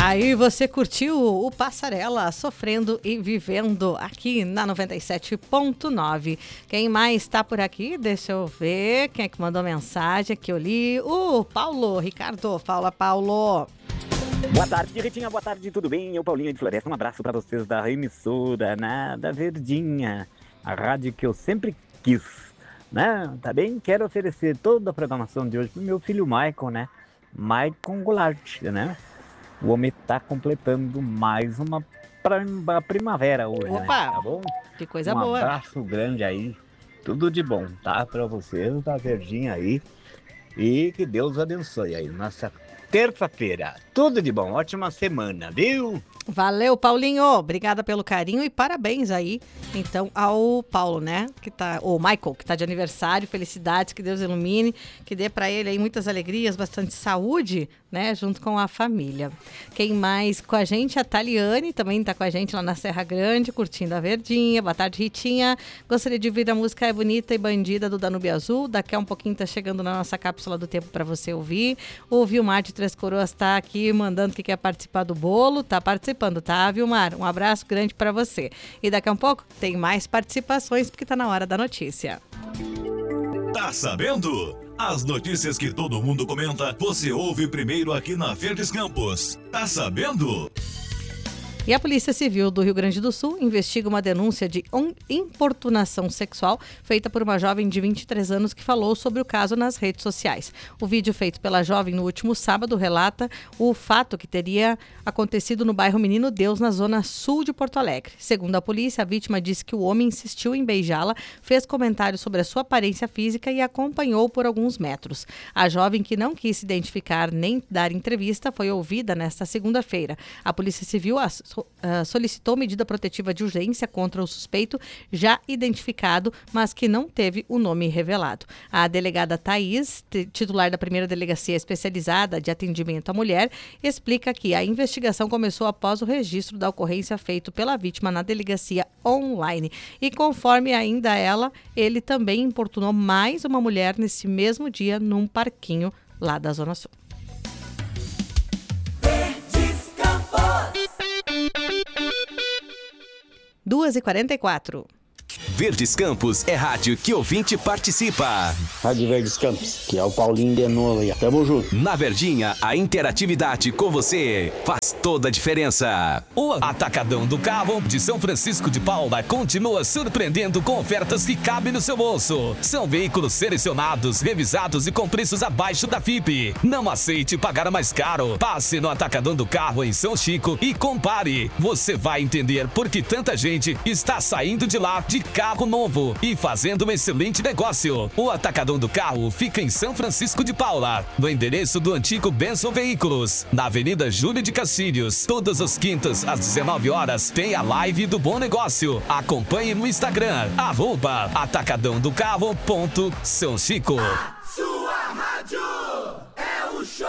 Aí você curtiu o Passarela, Sofrendo e Vivendo, aqui na 97.9. Quem mais está por aqui? Deixa eu ver. Quem é que mandou mensagem aqui? Eu li. O Paulo, Ricardo. Fala, Paulo. Boa tarde, Ritinha. Boa tarde, tudo bem? Eu, Paulinho de Floresta. Um abraço para vocês da emissora, né? Da Verdinha. A rádio que eu sempre quis, né? Tá bem? Quero oferecer toda a programação de hoje pro meu filho Michael, né? Michael Goulart, né? O homem tá completando mais uma primavera hoje, Opa, né? Tá bom? Que coisa boa. Um abraço grande aí. Tudo de bom, tá? Pra vocês, da Verdinha aí. E que Deus abençoe aí. Nossa terça-feira. Tudo de bom. Ótima semana, viu? Valeu, Paulinho. Obrigada pelo carinho e parabéns aí, então, ao Paulo, né? O Michael, que tá de aniversário. Felicidades, que Deus ilumine, que dê para ele aí muitas alegrias, bastante saúde, né? Junto com a família. Quem mais com a gente? A Taliane também tá com a gente lá na Serra Grande, curtindo a Verdinha. Boa tarde, Ritinha. Gostaria de ouvir a música É Bonita e Bandida do Danúbio Azul. Daqui a um pouquinho tá chegando na nossa cápsula do tempo para você ouvir. O Vilmar de Três Coroas tá aqui mandando que quer participar do bolo. Tá participando, tá, Vilmar? Um abraço grande para você. E daqui a um pouco tem mais participações, porque tá na hora da notícia. Tá sabendo? As notícias que todo mundo comenta, você ouve primeiro aqui na Verdes Campos. Tá sabendo? E a Polícia Civil do Rio Grande do Sul investiga uma denúncia de importunação sexual feita por uma jovem de 23 anos que falou sobre o caso nas redes sociais. O vídeo feito pela jovem no último sábado relata o fato que teria acontecido no bairro Menino Deus, na zona sul de Porto Alegre. Segundo a polícia, a vítima disse que o homem insistiu em beijá-la, fez comentários sobre a sua aparência física e acompanhou por alguns metros. A jovem, que não quis se identificar nem dar entrevista, foi ouvida nesta segunda-feira. A Polícia Civil solicitou medida protetiva de urgência contra o suspeito, já identificado, mas que não teve o nome revelado. A delegada Thaís, titular da primeira delegacia especializada de atendimento à mulher, explica que a investigação começou após o registro da ocorrência feito pela vítima na delegacia online. E conforme ainda ele também importunou mais uma mulher nesse mesmo dia num parquinho lá da Zona Sul. 2h44. Verdes Campos é rádio que ouvinte participa. Rádio Verdes Campos, que é o Paulinho de novo aí. Tamo junto. Na Verdinha, a interatividade com você faz toda a diferença. O Atacadão do Carro de São Francisco de Paula continua surpreendendo com ofertas que cabem no seu bolso. São veículos selecionados, revisados e com preços abaixo da FIPE. Não aceite pagar mais caro. Passe no Atacadão do Carro em São Chico e compare. Você vai entender por que tanta gente está saindo de lá de carro novo e fazendo um excelente negócio. O Atacadão do Carro fica em São Francisco de Paula, no endereço do antigo Benson Veículos, na Avenida Júlio de Castilhos. Todas as quintas às 19 horas tem a live do Bom Negócio. Acompanhe no Instagram, @atacadãodocarro.São Chico. Sua rádio é o show.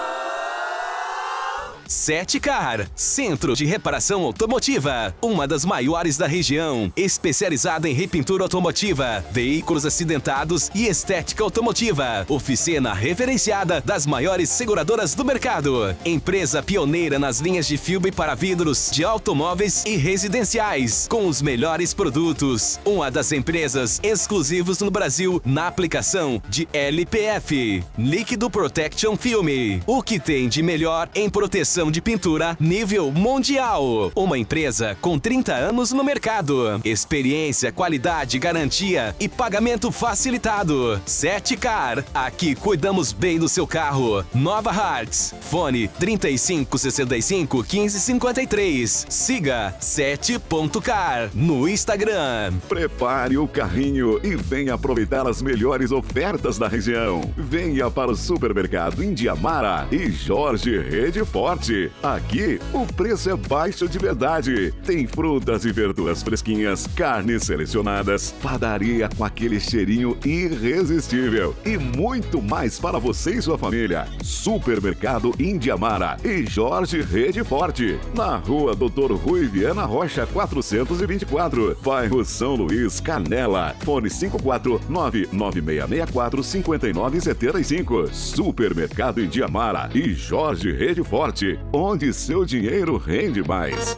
Setcar, Centro de Reparação Automotiva, uma das maiores da região, especializada em repintura automotiva, veículos acidentados e estética automotiva. Oficina referenciada das maiores seguradoras do mercado. Empresa pioneira nas linhas de filme para vidros de automóveis e residenciais, com os melhores produtos. Uma das empresas exclusivas no Brasil na aplicação de LPF, Líquido Protection Film. O que tem de melhor em proteção de pintura nível mundial. Uma empresa com 30 anos no mercado. Experiência, qualidade, garantia e pagamento facilitado. Setcar, aqui cuidamos bem do seu carro. Nova Hartz, fone 3565 1553. Siga 7.car no Instagram. Prepare o carrinho e venha aproveitar as melhores ofertas da região. Venha para o Supermercado Indiamara e Jorge Rede Forte. Aqui, o preço é baixo de verdade. Tem frutas e verduras fresquinhas, carnes selecionadas, padaria com aquele cheirinho irresistível e muito mais para você e sua família. Supermercado Indiamara e Jorge Rede Forte, na rua Doutor Rui Viana Rocha 424, bairro São Luís, Canela. Fone 54996645975. Supermercado Indiamara e Jorge Rede Forte. onde seu dinheiro rende mais.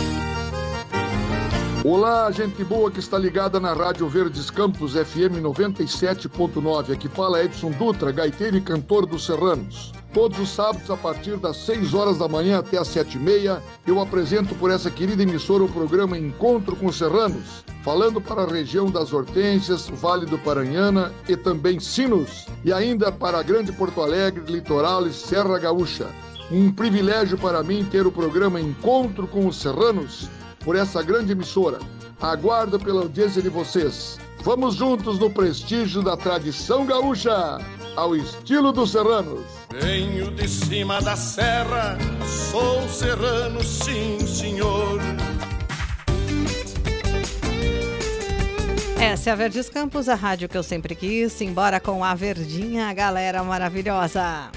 Olá, gente boa que está ligada na Rádio Verdes Campos FM 97.9. Aqui fala Edson Dutra, gaiteiro e cantor dos Serranos. Todos os sábados, a partir das 6 horas da manhã até as 7h30, eu apresento por essa querida emissora o programa Encontro com Serranos, falando para a região das Hortênsias, Vale do Paranhana e também Sinos, e ainda para a Grande Porto Alegre, Litoral e Serra Gaúcha. Um privilégio para mim ter o programa Encontro com os Serranos por essa grande emissora. Aguardo pela audiência de vocês. Vamos juntos no prestígio da tradição gaúcha, ao estilo dos serranos. Venho de cima da serra, sou serrano, sim, senhor. Essa é a Verdes Campos, a rádio que eu sempre quis. Embora com a Verdinha, galera maravilhosa.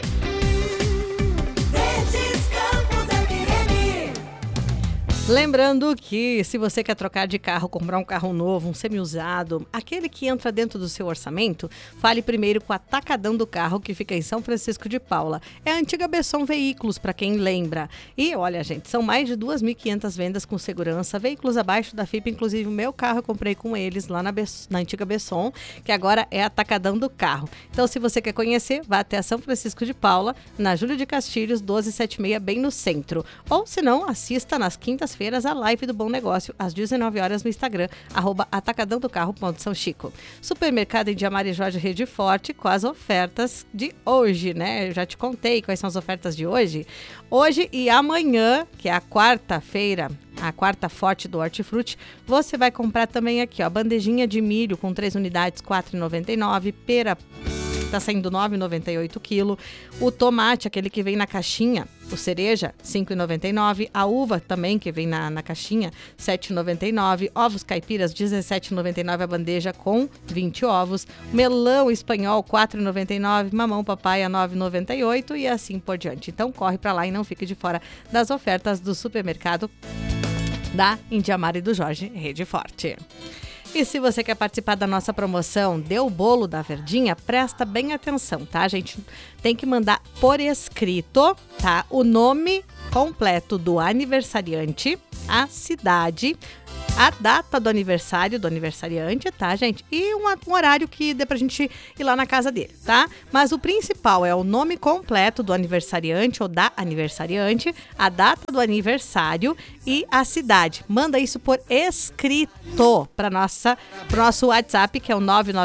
Lembrando que se você quer trocar de carro, comprar um carro novo, um semi-usado, aquele que entra dentro do seu orçamento, fale primeiro com a Atacadão do Carro, que fica em São Francisco de Paula. É a antiga Besson Veículos, para quem lembra. E olha, gente, são mais de 2.500 vendas com segurança, veículos abaixo da FIP, inclusive o meu carro eu comprei com eles lá na antiga Besson, que agora é a Atacadão do Carro. Então, se você quer conhecer, vá até São Francisco de Paula, na Júlio de Castilhos, 1276, bem no centro. Ou, se não, assista nas quintas-feiras a live do Bom Negócio, às 19 horas no Instagram, @atacadãodocarro.São Chico. Supermercado Indiamar e Jorge Rede Forte, com as ofertas de hoje, né? Eu já te contei quais são as ofertas de hoje. Hoje e amanhã, que é a quarta-feira, a quarta forte do Hortifruti, você vai comprar também aqui, ó, bandejinha de milho com 3 unidades, R$ 4,99, pera tá saindo R$ 9,98 quilo. O tomate, aquele que vem na caixinha, o cereja, R$ 5,99. A uva também, que vem na caixinha, R$ 7,99. Ovos caipiras, R$ 17,99 a bandeja com 20 ovos. Melão espanhol, R$ 4,99. Mamão papaya, R$ 9,98 e assim por diante. Então corre para lá e não fique de fora das ofertas do supermercado da Indiamar e do Jorge Rede Forte. E se você quer participar da nossa promoção Deu o Bolo da Verdinha, presta bem atenção, tá, gente? Tem que mandar por escrito, tá? O nome completo do aniversariante, a cidade, a data do aniversário do aniversariante, tá, gente? E um horário que dê pra gente ir lá na casa dele, tá? Mas o principal é o nome completo do aniversariante ou da aniversariante, a data do aniversário e a cidade. Manda isso por escrito pro nosso WhatsApp, que é o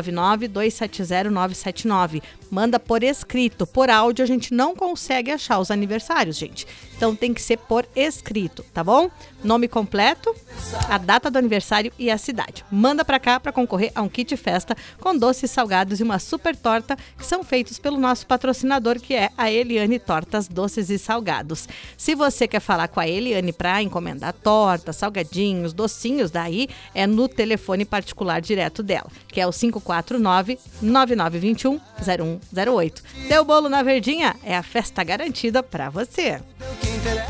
999-270-979. Manda por escrito. Por áudio a gente não consegue achar os aniversários, gente. Então tem que ser por escrito, tá bom? Nome completo, a data do aniversário e a cidade. Manda pra cá pra concorrer a um kit festa com doces salgados e uma super torta que são feitos pelo nosso patrocinador, que é a Eliane Tortas Doces e Salgados. Se você quer falar com a Eliane pra encomendar torta, salgadinhos, docinhos, daí é no telefone particular direto dela, que é o 549-9921-0108. Deu bolo na Verdinha, é a festa garantida pra você.